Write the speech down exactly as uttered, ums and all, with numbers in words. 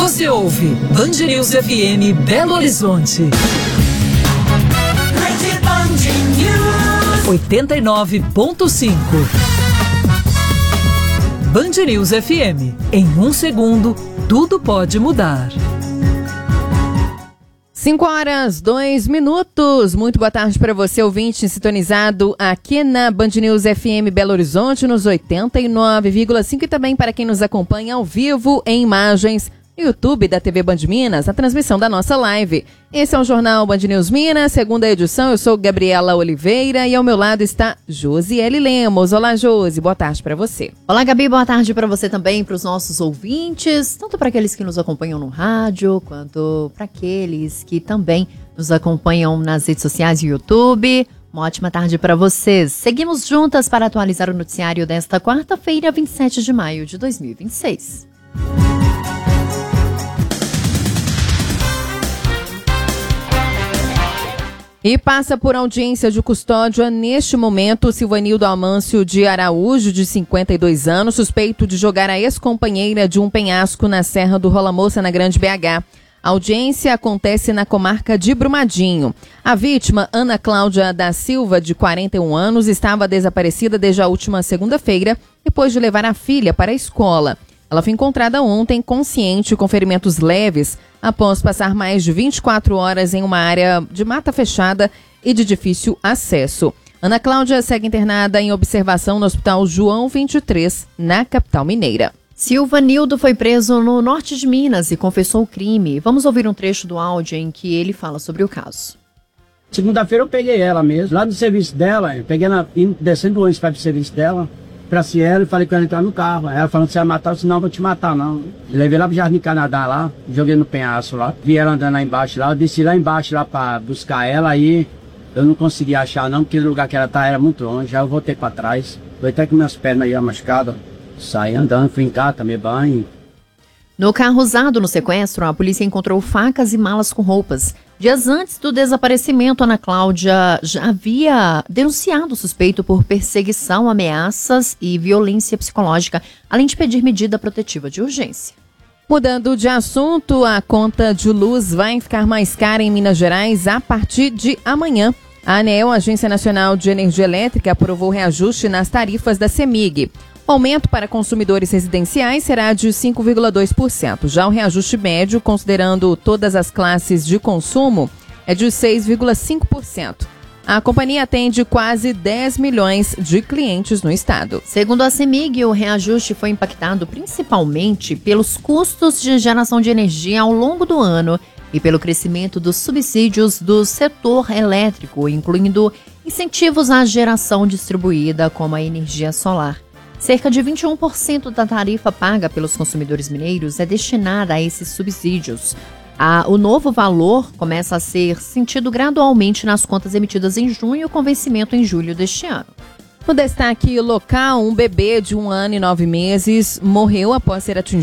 Você ouve Band News F M Belo Horizonte. oitenta e nove ponto cinco. Band News F M. Em um segundo, tudo pode mudar. cinco horas, dois minutos. Muito boa tarde para você, ouvinte sintonizado aqui na Band News F M Belo Horizonte, nos oitenta e nove vírgula cinco, e também para quem nos acompanha ao vivo em imagens no YouTube da T V Band Minas, a transmissão da nossa live. Esse é o Jornal Band News Minas, segunda edição. Eu sou Gabriela Oliveira e ao meu lado está Josiele Lemos. Olá, Josi, boa tarde para você. Olá, Gabi, boa tarde para você também, para os nossos ouvintes, tanto para aqueles que nos acompanham no rádio, quanto para aqueles que também nos acompanham nas redes sociais e YouTube. Uma ótima tarde para vocês. Seguimos juntas para atualizar o noticiário desta quarta-feira, vinte e sete de maio de dois mil e vinte e seis. E passa por audiência de custódia neste momento Silvanildo Amâncio de Araújo, de cinquenta e dois anos, suspeito de jogar a ex-companheira de um penhasco na Serra do Rola Moça, na Grande B H. A audiência acontece na comarca de Brumadinho. A vítima, Ana Cláudia da Silva, de quarenta e um anos, estava desaparecida desde a última segunda-feira, depois de levar a filha para a escola. Ela foi encontrada ontem consciente com ferimentos leves após passar mais de vinte e quatro horas em uma área de mata fechada e de difícil acesso. Ana Cláudia segue internada em observação no Hospital João vinte e três, na capital mineira. Silvanildo foi preso no norte de Minas e confessou o crime. Vamos ouvir um trecho do áudio em que ele fala sobre o caso. Segunda-feira eu peguei ela mesmo, lá no serviço dela, eu peguei ela descendo o ônibus para o serviço dela. Pra Cielo e falei que ela entrar no carro. Ela falando que você vai matar, senão eu vou te matar, não. Levei lá pro Jardim Canadá lá, joguei no penhasco lá. Vi ela andando lá embaixo lá, eu desci lá embaixo lá pra buscar ela, aí eu não consegui achar não, porque o lugar que ela tá era muito longe, já eu voltei pra trás. Foi até com minhas pernas aí machucadas. Saí andando, fui em casa, tomei banho. No carro usado no sequestro, a polícia encontrou facas e malas com roupas. Dias antes do desaparecimento, Ana Cláudia já havia denunciado o suspeito por perseguição, ameaças e violência psicológica, além de pedir medida protetiva de urgência. Mudando de assunto, a conta de luz vai ficar mais cara em Minas Gerais a partir de amanhã. A ANEEL, Agência Nacional de Energia Elétrica, aprovou reajuste nas tarifas da CEMIG. O aumento para consumidores residenciais será de cinco vírgula dois por cento. Já o reajuste médio, considerando todas as classes de consumo, é de seis vírgula cinco por cento. A companhia atende quase dez milhões de clientes no estado. Segundo a CEMIG, o reajuste foi impactado principalmente pelos custos de geração de energia ao longo do ano e pelo crescimento dos subsídios do setor elétrico, incluindo incentivos à geração distribuída, como a energia solar. Cerca de vinte e um por cento da tarifa paga pelos consumidores mineiros é destinada a esses subsídios. A, o novo valor começa a ser sentido gradualmente nas contas emitidas em junho, com vencimento em julho deste ano. No destaque local, um bebê de um ano e nove meses morreu após ser atingido